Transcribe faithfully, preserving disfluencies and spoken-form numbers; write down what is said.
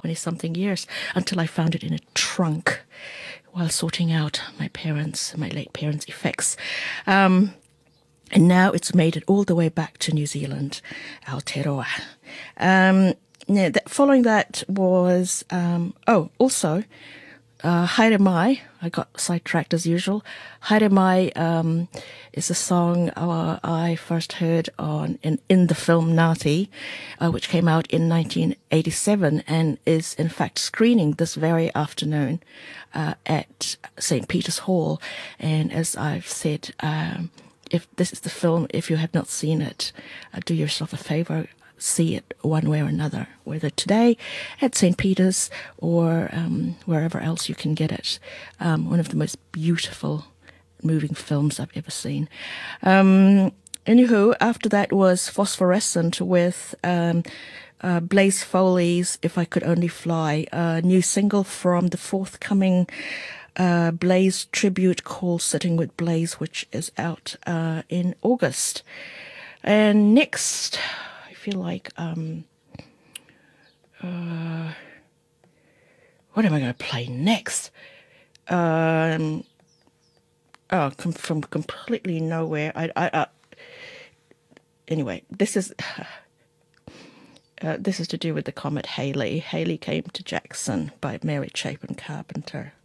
twenty-something years until I found it in a trunk while sorting out my parents, my late parents' effects. Um, and now it's made it all the way back to New Zealand, Aotearoa. Um, yeah, that, following that was, um, oh, also, uh, Haere Mai. I got sidetracked as usual. Haere Mai um, is a song uh, I first heard on in, in the film Ngāti, uh, which came out in nineteen eighty-seven and is in fact screening this very afternoon uh, at Saint Peter's Hall. And as I've said, um, if this is the film, if you have not seen it, uh, do yourself a favour. See it one way or another, whether today at Saint Peter's or um, wherever else you can get it. Um, one of the most beautiful moving films I've ever seen. Um, anywho, after that was Phosphorescent with um, uh, Blaze Foley's If I Could Only Fly, a new single from the forthcoming uh, Blaze tribute called Sitting with Blaze, which is out uh, in August. And next, I feel like, um, uh, what am I going to play next? Um, oh, com- from completely nowhere. I, I, uh, anyway, this is, uh, this is to do with the comet Halley. Halley Came to Jackson by Mary Chapin Carpenter.